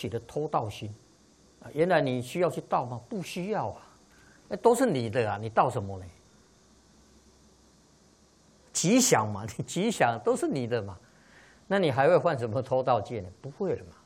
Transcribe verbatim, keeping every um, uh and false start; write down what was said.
起了偷盗心啊！原来你需要去盗吗？不需要啊，那都是你的啊，你盗什么呢？吉祥嘛，你吉祥都是你的嘛，那你还会犯什么偷盗戒呢？不会了嘛。